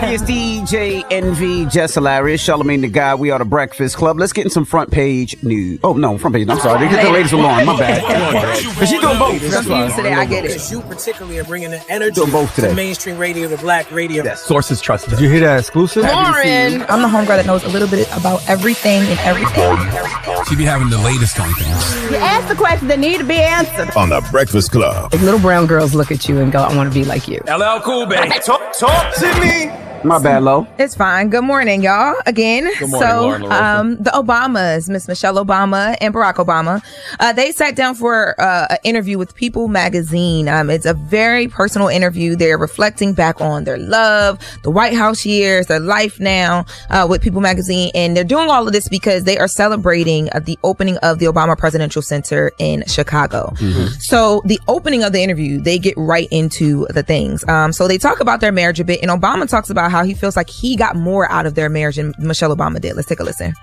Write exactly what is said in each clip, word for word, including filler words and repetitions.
It's D J Envy, Jess Hilarious, Charlamagne the Guy. We are the Breakfast Club. Let's get in some front page news. Oh, no, front page. I'm sorry. They get the ladies along. My bad. But she's doing both. That's right. Today, I get it. Because you particularly are bringing the energy doing both today. to mainstream radio, to black radio. Yes. Sources trusted. Did you hear that exclusive? Lauren. I'm the homegirl that knows a little bit about everything and everything. She be having the latest on things. You ask the questions that need to be answered. On the Breakfast Club. Like little brown girls look at you and go, I want to be like you. L L Cool, baby. Talk, talk to me. My bad, Lo. It's fine. Good morning, y'all. Again. Good morning, so, Lauren LaRosa. um, the Obamas, Miss Michelle Obama and Barack Obama, uh, they sat down for uh, an interview with People magazine. Um, it's a very personal interview. They're reflecting back on their love, the White House years, their life now uh, with People magazine. And they're doing all of this because they are celebrating uh, the opening of the Obama Presidential Center in Chicago. Mm-hmm. So the opening of the interview, they get right into the things. Um, so they talk about their marriage a bit, and Obama talks about how he feels like he got more out of their marriage than Michelle Obama did. Let's take a listen.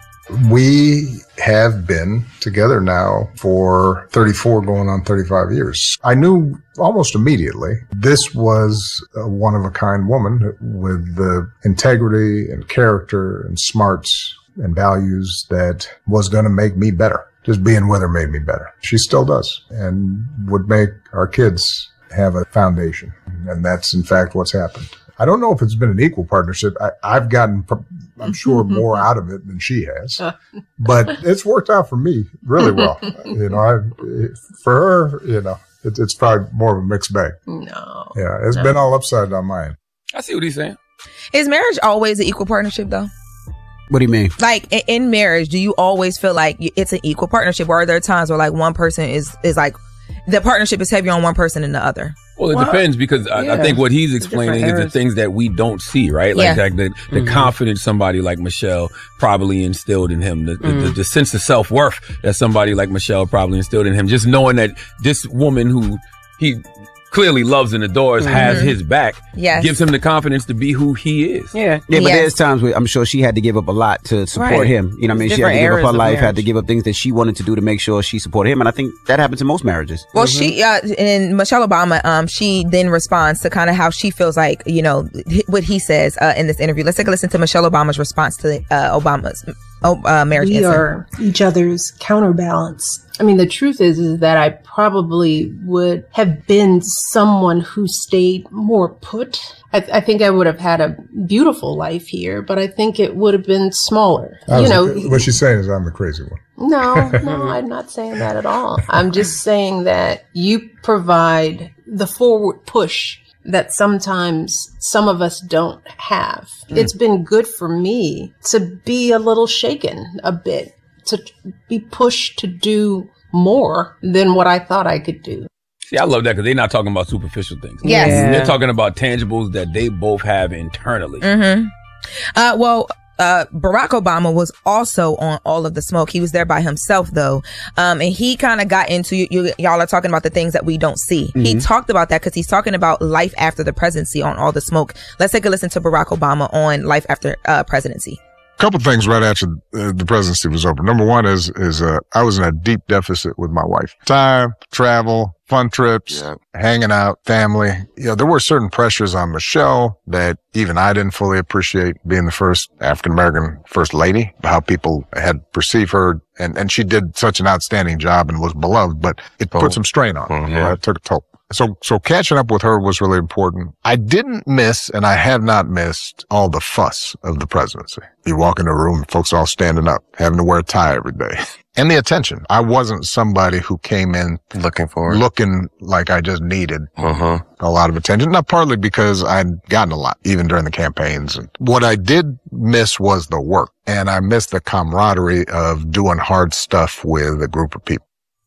We have been together now for thirty-four going on thirty-five years. I knew almost immediately this was a one-of-a-kind woman with the integrity and character and smarts and values that was going to make me better. Just being with her made me better. She still does, and would make our kids have a foundation. And that's, in fact, what's happened. I don't know if it's been an equal partnership. I, I've gotten, I'm sure, more out of it than she has. But it's worked out for me really well. You know, I, for her, you know, it, it's probably more of a mixed bag. No. Yeah, it's no. been all upside down mine. I see what he's saying. Is marriage always an equal partnership, though? What do you mean? Like, in marriage, do you always feel like it's an equal partnership? Or are there times where, like, one person is, is like, the partnership is heavier on one person than the other? Well, it well, depends because I, yeah. I think what he's explaining is the things that we don't see, right? Like, yeah. like the, the mm-hmm. confidence somebody like Michelle probably instilled in him, the, mm. the, the, the sense of self-worth that somebody like Michelle probably instilled in him, just knowing that this woman who he clearly loves and adores, mm-hmm. has his back, yes. gives him the confidence to be who he is. Yeah, yeah, but yes. there's times where I'm sure she had to give up a lot to support right. him. You know what I mean? She had to give up her life, marriage. had to give up things that she wanted to do to make sure she supported him. And I think that happens in most marriages. Well, mm-hmm. she, uh, and Michelle Obama, um, she then responds to kind of how she feels like, you know, what he says uh, in this interview. Let's take a listen to Michelle Obama's response to uh, Obama's uh, marriage. We answer. are each other's counterbalance. I mean, the truth is, is that I probably would have been someone who stayed more put. I, th- I think I would have had a beautiful life here, but I think it would have been smaller. I you know, the, what she's saying is I'm the crazy one. No, no, I'm not saying that at all. I'm just saying that you provide the forward push that sometimes some of us don't have. Mm. It's been good for me to be a little shaken a bit, to be pushed to do more than what I thought I could do. See, I love that because they're not talking about superficial things. Yes. Yeah. They're talking about tangibles that they both have internally. Mm-hmm. Uh, well, uh, Barack Obama was also on All of the Smoke. He was there by himself, though. Um, and he kind of got into, you, you, y'all are talking about the things that we don't see. Mm-hmm. He talked about that because he's talking about life after the presidency on All the Smoke. Let's take a listen to Barack Obama on life after uh, presidency. Couple things right after uh, the presidency was over. Number one is, is, uh, I was in a deep deficit with my wife. Time, travel, fun trips, yeah. hanging out, family. You know, there were certain pressures on Michelle that even I didn't fully appreciate, being the first African-American first lady, how people had perceived her. And, and she did such an outstanding job and was beloved, but it oh. put some strain on her. Mm-hmm. Right? It took a toll. So, so catching up with her was really important. I didn't miss, and I have not missed, all the fuss of the presidency. You walk into a room, folks all standing up, having to wear a tie every day. And the attention. I wasn't somebody who came in looking for it. looking like I just needed uh-huh. a lot of attention. Not partly because I'd gotten a lot, even during the campaigns. And what I did miss was the work. And I missed the camaraderie of doing hard stuff with a group of people.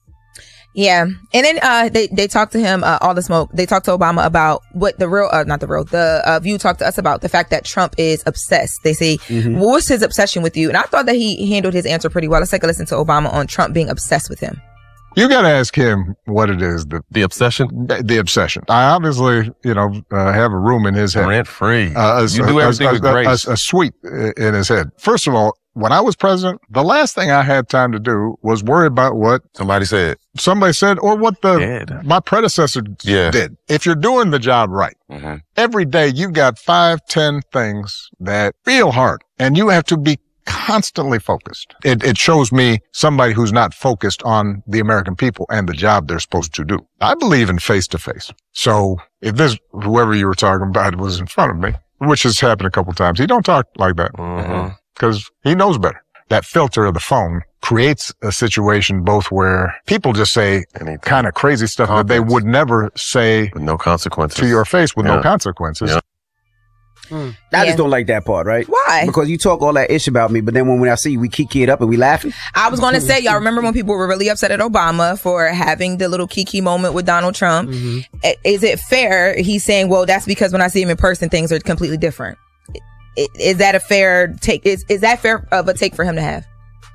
Yeah. And then uh they they talked to him, uh, All the Smoke. They talked to Obama about what the real, uh, not the real, the uh, View talked to us about the fact that Trump is obsessed. They say, mm-hmm. what's his obsession with you? And I thought that he handled his answer pretty well. Let's take a listen to Obama on Trump being obsessed with him. You got to ask him what it is. The, the obsession? The, the obsession. I obviously, you know, uh, have a room in his head. Rent free. Uh, a, you do a, everything a, with a, grace. A, a suite in his head. First of all, when I was president, the last thing I had time to do was worry about what somebody said, somebody said, or what the yeah. my predecessor yeah. did. If you're doing the job right, mm-hmm. every day you've got five, ten things that feel hard, and you have to be constantly focused. It, it shows me somebody who's not focused on the American people and the job they're supposed to do. I believe in face to face. So if this, whoever you were talking about was in front of me, which has happened a couple of times, he don't talk like that because mm-hmm. he knows better. That filter of the phone creates a situation both where people just say kind of crazy stuff Confidence. that they would never say with no consequences to your face with yeah. no consequences. Yeah. Mm. I yeah. just don't like that part, right? Why? Because you talk all that ish about me, but then when, when I see you, we kiki it up and we laughing. I was going to say, y'all remember when people were really upset at Obama for having the little kiki moment with Donald Trump? Mm-hmm. Is it fair? He's saying, well, that's because when I see him in person, things are completely different. Is that a fair take? Is, is that fair of a take for him to have?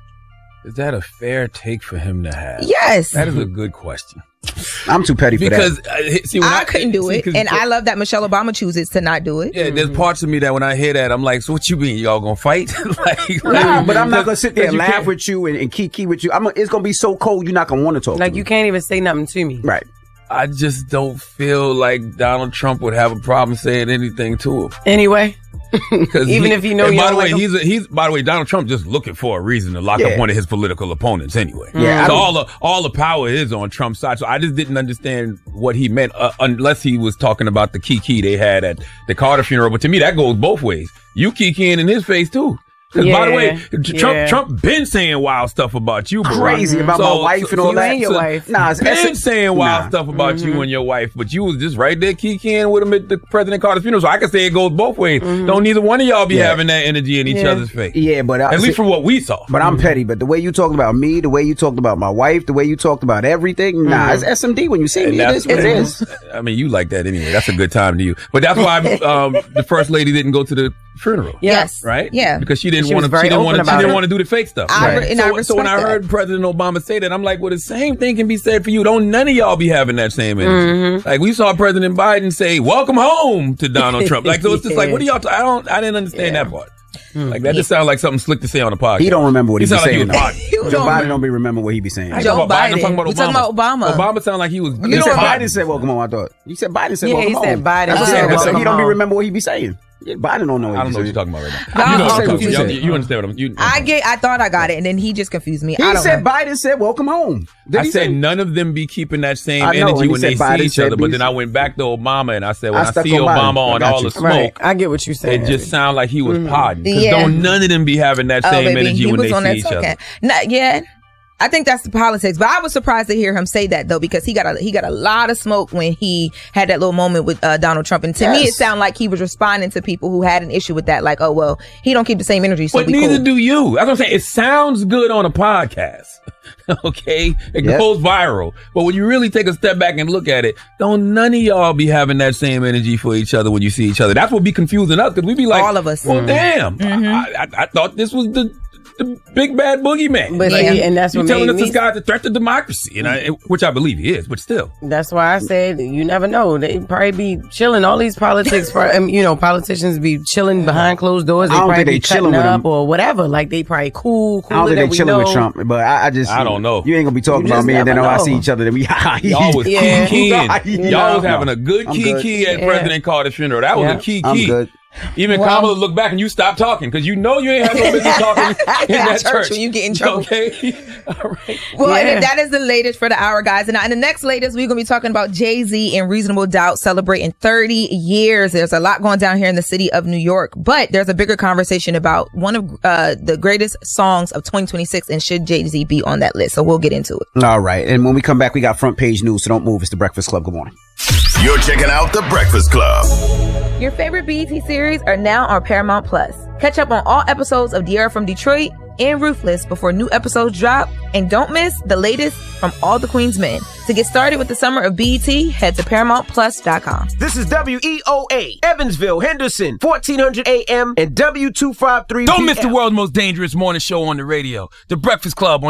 Is that a fair take for him to have? Yes. That is a good question. I'm too petty for because, that. Because uh, see, when I, I couldn't do see, it. And I love that Michelle Obama chooses to not do it. Yeah, there's parts of me that when I hear that, I'm like, so what you mean? Y'all gonna fight? like, nah, but I'm not gonna sit there and laugh can't. with you and, and kiki with you. I'm. A, it's gonna be so cold, you're not gonna want to talk Like, to you me. can't even say nothing to me. Right. I just don't feel like Donald Trump would have a problem saying anything to him. Anyway. Even he, if you know, and you by the way, like he's a, he's by the way, Donald Trump just looking for a reason to lock yeah. up one of his political opponents anyway. Yeah, so all the all the power is on Trump's side. So I just didn't understand what he meant, uh, unless he was talking about the kiki they had at the Carter funeral. But to me, that goes both ways. You kikiing in his face too. Because yeah, by the way, Trump yeah. Trump been saying wild stuff about you, bro. Crazy about so, my wife and so, all you that. And your so, wife. Nah, it's been saying wild nah. stuff about mm-hmm. you and your wife, but you was just right there kikiing with him at the President Carter's funeral. So I can say it goes both ways. Mm-hmm. Don't neither one of y'all be yeah. having that energy in each yeah. other's face. Yeah, but I, at see, least from what we saw. But I'm petty. But the way you talked about me, the way you talked about my wife, the way you talked about everything, nah, mm-hmm. it's S M D when you see and me. It is what it is. I mean, you like that anyway. That's a good time to you. But that's why um, the first lady didn't go to the funeral. Yes. Right? Yeah. Because she didn't she want to. She didn't want to. She didn't want to do the fake stuff. I, right. and so, I so when I heard that. President Obama say that, I'm like, well, the same thing can be said for you. Don't none of y'all be having that same energy. Mm-hmm. Like we saw President Biden say, "Welcome home" to Donald Trump. Like so, it's just yeah. like, what are y'all? T- I don't. I didn't understand yeah. that part. Mm. Like that just sounds like something slick to say on the podcast. He don't remember what he, he be saying. Like he Joe don't Biden don't be remember what he be saying. Joe Biden. I'm talking about Obama. Talking about Obama. Obama sounded like he was. You know what Biden said? Welcome home. I thought you said Biden said yeah, welcome he home. Said Biden That's said what welcome He don't home. be remember what he be saying. Yeah, Biden don't know what I don't know saying. what you're talking about right now. No, you know I'm what I'm confused. you, you understand what I'm you, I get I thought I got it and then he just confused me. He I don't said know. Biden said welcome home. Did I he said say? none of them be keeping that same I know, energy when they Biden see each other. But then I went back to Obama and I said, when I, I see Obama on all the smoke, right. I get what you're saying. It just sounded like he was mm-hmm. podding. Because yeah. don't none of them be having that oh, same baby, energy he when was they on see that each token. other. No, yeah. I think that's the politics, but I was surprised to hear him say that though, because he got a he got a lot of smoke when he had that little moment with uh, Donald Trump, and to yes. me it sounded like he was responding to people who had an issue with that, like, oh well, he don't keep the same energy, so but we neither cool. do you. That's what I'm saying. It sounds good on a podcast, okay? It yep. goes viral, but when you really take a step back and look at it, don't none of y'all be having that same energy for each other when you see each other. That's what be confusing us, because we be like, all of us. Well, mm-hmm. damn, mm-hmm. I, I, I thought this was the. The big bad boogeyman. But like, yeah, and that's you what telling made us me... this guy's a threat to democracy, and I, which I believe he is, but still. That's why I said you never know. They probably be chilling. All these politics, for, um, you know, politicians be chilling behind closed doors. They I don't probably think they be cutting chilling with up him. or whatever. Like they probably cool. I don't think they they chilling know. with Trump, but I, I just I don't know. You ain't gonna be talking You about me, and then oh, I know. see each other. Then we y'all was yeah. key Y'all was having a good I'm key good. key at Yeah. President Carter's funeral. That was Yeah. a key I'm key. good. Even Well, Kamala looked back and you stopped talking because you know you ain't had no business talking in that church, church when you get in trouble. Okay, all right. Well, Yeah. and that is the latest for the hour, guys. And in the next latest, we're going to be talking about Jay-Z and Reasonable Doubt celebrating thirty years. There's a lot going down here in the city of New York, but there's a bigger conversation about one of uh, the greatest songs of twenty twenty-six, and should Jay-Z be on that list? So we'll get into it. All right. And when we come back, we got front page news, so don't move. It's The Breakfast Club. Good morning. You're checking out The Breakfast Club. Your favorite B E T series are now on Paramount Plus. Catch up on all episodes of De'Ara from Detroit and Ruthless before new episodes drop. And don't miss the latest from All the Queen's Men. To get started with the summer of B E T, head to paramount plus dot com. This is W E O A, Evansville, Henderson, fourteen hundred A M and W two fifty-three Don't P M. miss the world's most dangerous morning show on the radio, The Breakfast Club on